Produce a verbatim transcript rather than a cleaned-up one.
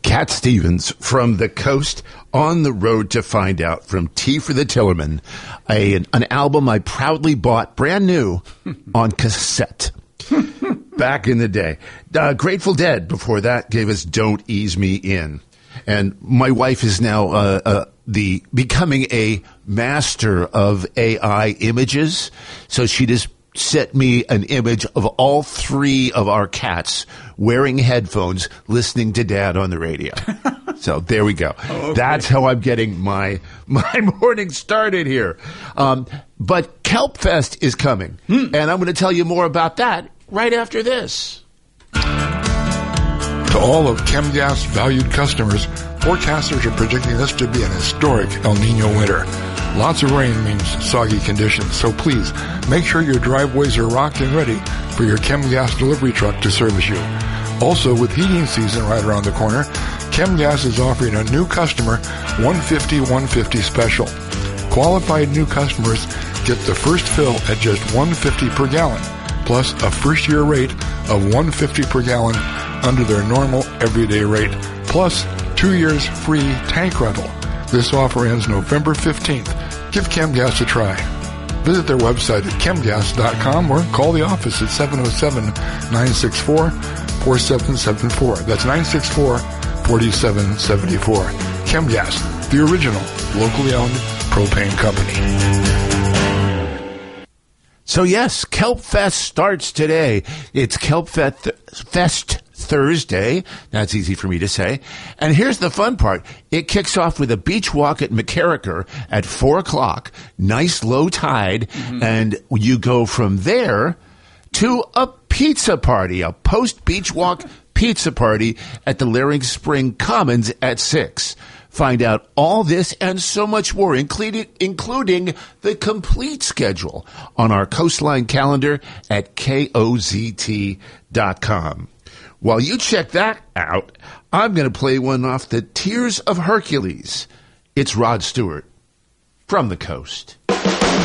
Cat Stevens from the coast on the road to find out from Tea for the Tillerman, a, an album I proudly bought brand new on cassette back in the day. Uh, Grateful Dead before that gave us Don't Ease Me In. And my wife is now uh, uh, the becoming a master of A I images. So she just sent me an image of all three of our cats wearing headphones, listening to Dad on the radio. So there we go. Oh, okay. That's how I'm getting my my morning started here. Um, but Kelp Fest is coming, hmm. and I'm going to tell you more about that right after this. To all of ChemGas valued customers, forecasters are predicting this to be an historic El Nino winter. Lots of rain means soggy conditions, so please make sure your driveways are rocked and ready for your ChemGas delivery truck to service you. Also, with heating season right around the corner, ChemGas is offering a new customer one fifty one fifty special. Qualified new customers get the first fill at just one fifty per gallon, plus a first-year rate of one fifty per gallon under their normal everyday rate, plus two years free tank rental. This offer ends November fifteenth. Give ChemGas a try. Visit their website at chemgas dot com or call the office at seven oh seven, nine six four, four seven seven four. That's nine six four, four seven seven four. ChemGas, the original, locally owned propane company. So yes, Kelp Fest starts today. It's Kelp Fest Fest Thursday. That's easy for me to say. And here's the fun part. It kicks off with a beach walk at McCarricker at four o'clock. Nice low tide. Mm-hmm. And you go from there to a pizza party, a post-beach walk pizza party at the Laring Spring Commons at six. Find out all this and so much more, including, including the complete schedule on our Coastline calendar at K O Z T dot com. While you check that out, I'm going to play one off the Tears of Hercules. It's Rod Stewart from the coast.